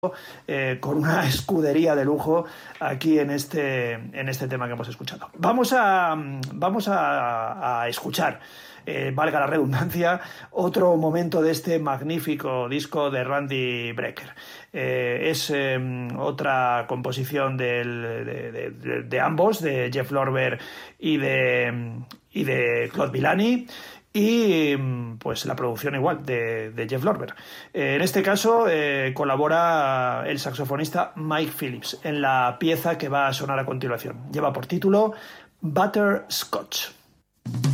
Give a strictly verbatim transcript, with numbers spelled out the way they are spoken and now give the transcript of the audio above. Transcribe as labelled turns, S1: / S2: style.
S1: Eh, con una escudería de lujo aquí en este, en este tema que hemos escuchado. Vamos a, vamos a, a escuchar, eh, valga la redundancia, otro momento de este magnífico disco de Randy Brecker. Eh, es eh, otra composición del, de, de, de, de ambos, de Jeff Lorber y de, y de Claude Villani. Y pues la producción igual de, de Jeff Lorber. Eh, en este caso eh, colabora el saxofonista Mike Phillips en la pieza que va a sonar a continuación. Lleva por título Butterscotch.